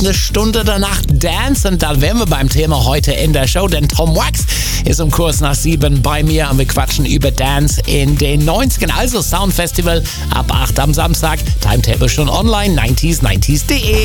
eine Stunde danach Dance und dann wären wir beim Thema heute in der Show, denn Tom Wax ist um kurz nach 7 bei mir und wir quatschen über Dance in den 90ern. Also Soundfestival ab 8 am Samstag, Timetable schon online, 90s90s.de.